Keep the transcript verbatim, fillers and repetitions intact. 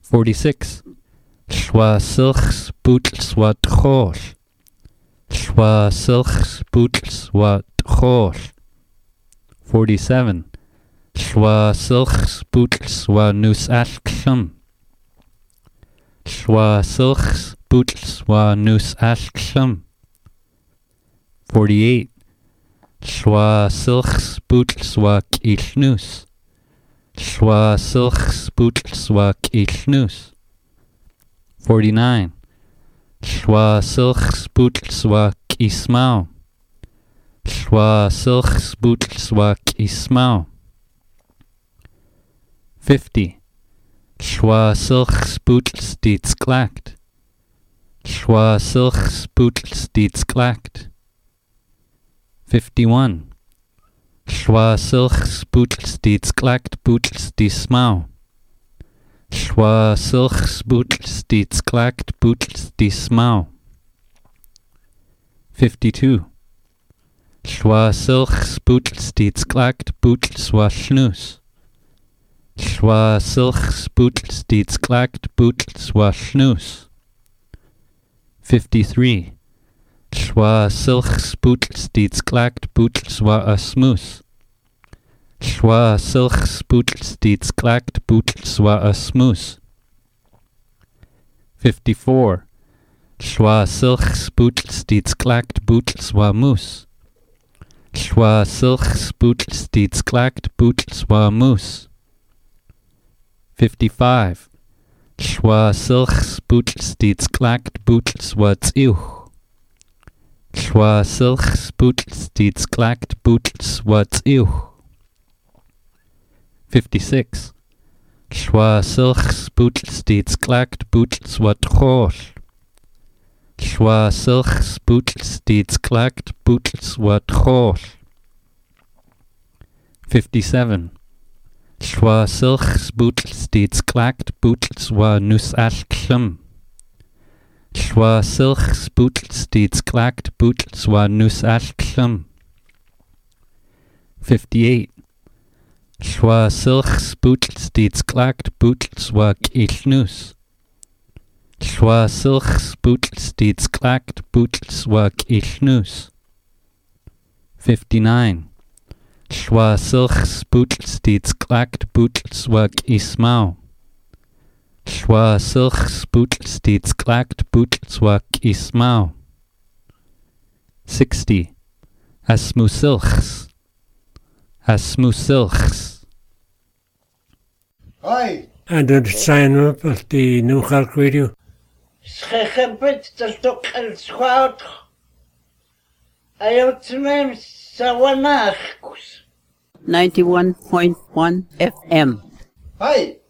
forty-six. Schwa silchs bootles wat chol. Schwa silchs bootles wat chol. forty-seven. Schwa silchs bootles wa nus alklum. Schwa silchs bootles wa nus alklum. forty-eight. Schwa silchs bootles wa kilnus. Schwa silchs bootles wa kilnus. forty-nine. Schwa silchs bootles wa kismau. Schwa silchs bootles wa kismau. fifty. Schwa silchs bootles diets klakt. Schwa silchs bootles diets klakt. fifty-one. Schwa silchs bootles diets klakt bootles die smau. Schwa silchs bootles diets klakt bootles die smau. fifty-two. Schwa silchs bootles diets klakt bootles wa schnus. Schwa silchs bootles diets klakt bootles wa schnus. fifty-three. Schwa silchs bootles diets klakt bootles wa asmus. Schwa silchs bootles diets klakt bootles wa asmus. fifty-four. Schwa silchs bootles diets klakt bootles wa mus. Schwa silchs bootles diets klakt bootles wa mus. fifty-five. Schwa silchs bootles diets klakt bootles wa tsiuch. Schwa silchs bootles diets klakt bootles wa tsiuch. fifty-six. Schwa silchs bootles diets klakt bootles wa chol. Schwa silchs bootles diets klakt bootles wa chol. fifty-seven. Schwa silchs bootles diets klakt bootles wa nus alklum. Schwa silchs bootles diets klakt bootles wa nus alklum. fifty-eight. Schwa silchs bootles diets klakt bootles wa kilnus. Schwa silchs bootles diets klakt bootles wa kilnus. fifty-nine. Schwa silchs bootles diets klakt bootles wa kismau. Schwa silchs bootles diets klakt bootles wa kismau. sixty. Asmu silchs. Asmu silchs. Hi. And to sign up at the New Cork Radio. Schechebit del tokel squad. Ayotmem sawanachkus. ninety-one point one F M. Hi.